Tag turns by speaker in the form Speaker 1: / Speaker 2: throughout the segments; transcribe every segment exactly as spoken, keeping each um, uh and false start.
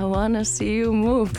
Speaker 1: wanna see you move.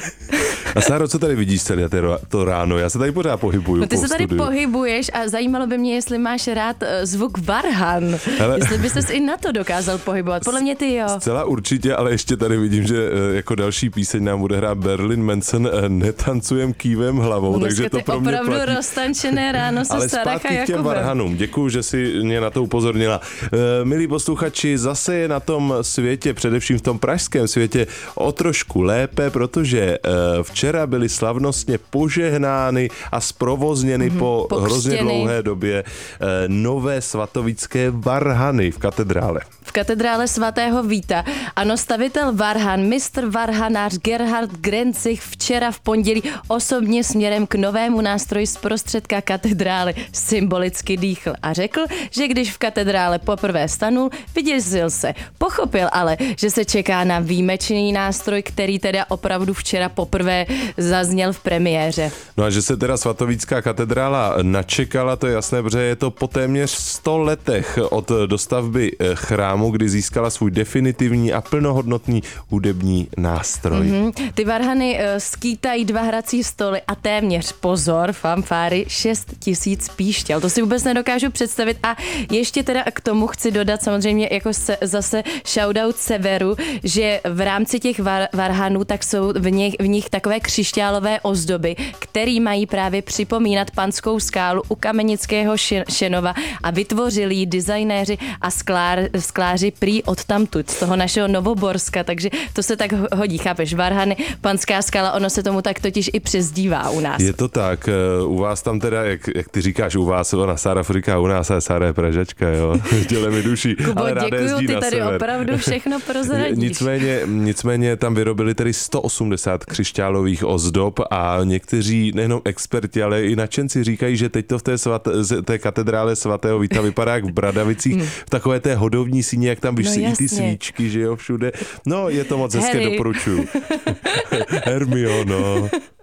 Speaker 2: A Sáro, co tady vidíš celé to ráno? Já se tady pořád pohybuju.
Speaker 1: No ty
Speaker 2: po
Speaker 1: se tady
Speaker 2: studiu.
Speaker 1: pohybuješ a zajímalo by mě, jestli máš rád uh, zvuk varhan. Hele. Jestli bys ses i na to dokázal pohybovat. Podle mě ty jo.
Speaker 2: Zcela určitě, ale ještě tady vidím, že uh, jako další píseň nám bude hrát Berlin Manson uh, Netancujem kývem hlavou.
Speaker 1: Dneska
Speaker 2: takže to pro mě
Speaker 1: opravdu
Speaker 2: platí.
Speaker 1: roztančené ráno se
Speaker 2: ale
Speaker 1: Sáracha
Speaker 2: zpátky k těm varhanům. Děkuju, že si mě na to upozornila. Uh, milí posluchači, zase je na tom světě, především v tom pražském světě, o trošku lépe, protože uh, včera byly slavnostně požehnány a zprovozněny mm-hmm. po
Speaker 1: Pokřtěny.
Speaker 2: hrozně dlouhé době uh, nové svatovické varhany v katedrále.
Speaker 1: V katedrále svatého Víta. Ano, stavitel varhan, mistr varhanář Gerhard Grencich včera v pondělí osobně směrem k novému nástroji z prostředka katedrály symbolicky dýchl a řekl, že když v katedrále poprvé stanul, vyděsil se. Pochopil ale, že se čeká na výjimečný nástroj, který teda opravdu včera poprvé zazněl v premiéře.
Speaker 2: No a že se teda svatovická katedrála načekala, to je jasné, protože je to po téměř sto letech od dostavby chrámu, kdy získala svůj definitivní a plnohodnotný hudební nástroj.
Speaker 1: Mm-hmm. Ty varhany uh, skýtají dva hrací stoly a téměř, pozor, fanfáry, šest tisíc píšťal. To si vůbec nedokážu představit a ještě teda k tomu chci dodat samozřejmě jako se, zase shoutout Severu, že v rámci těch var, varhanů tak jsou v nich, v nich takové křišťálové ozdoby, které mají právě připomínat Panskou skálu u Kamenického Šenova a vytvořili ji designéři a sklár, skláři prý odtamtud, z toho našeho Novoborska, takže to se tak hodí, chápeš, varhany, Panská skala, ono se tomu tak totiž i přezdívá u nás.
Speaker 2: Je to tak, u vás tam teda, jak, jak ty říkáš, u vás, ona Sára říká u nás, ale Sára je Pražačka, jo, těle mi duší.
Speaker 1: Kubo,
Speaker 2: ale
Speaker 1: děkuju, ty tady
Speaker 2: sever.
Speaker 1: opravdu všechno prozradíš.
Speaker 2: Nicméně, nicméně tam vyrobili tedy sto osmdesát křišťálových ozdob a někteří, nejenom experti, ale i nadšenci říkají, že teď to v té, svat, té katedrále svatého Víta vypadá jak v Bradavicích, v takové té hodovní síni, jak tam visí no, ty svíčky, že jo, všude. No, je to moc hezké, doporučuju. Hermiono.